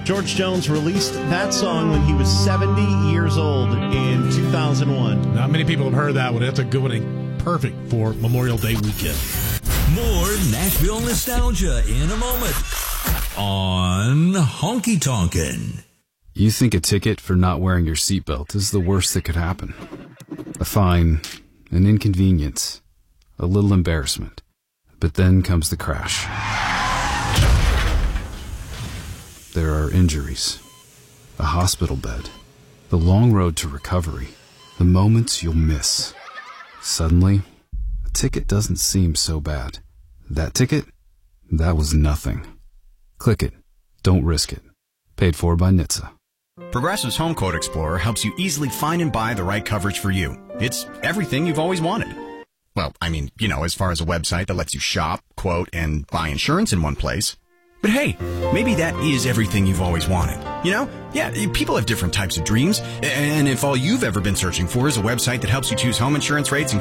George Jones released that song when he was 70 years old in 2001. Not many people have heard that one. That's a good one and perfect for Memorial Day weekend. More Nashville nostalgia in a moment on Honky Tonkin'. You think a ticket for not wearing your seatbelt is the worst that could happen. A fine, an inconvenience, a little embarrassment. But then comes the crash. There are injuries, a hospital bed, the long road to recovery, the moments you'll miss. Suddenly, a ticket doesn't seem so bad. That ticket? That was nothing. Click it. Don't risk it. Paid for by NHTSA. Progressive's Home Quote Explorer helps you easily find and buy the right coverage for you. It's everything you've always wanted. Well, I mean, as far as a website that lets you shop, quote, and buy insurance in one place. But hey, maybe that is everything you've always wanted. Yeah, people have different types of dreams. And if all you've ever been searching for is a website that helps you choose home insurance rates and